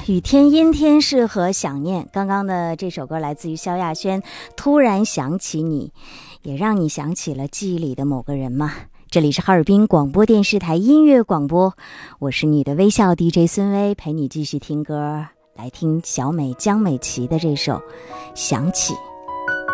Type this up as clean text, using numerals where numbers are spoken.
雨天阴天适合想念。刚刚的这首歌来自于萧亚轩，突然想起你，也让你想起了记忆里的某个人吗？这里是哈尔滨广播电视台音乐广播，我是你的微笑 DJ 孙薇，陪你继续听歌，来听小美江美琪的这首想起。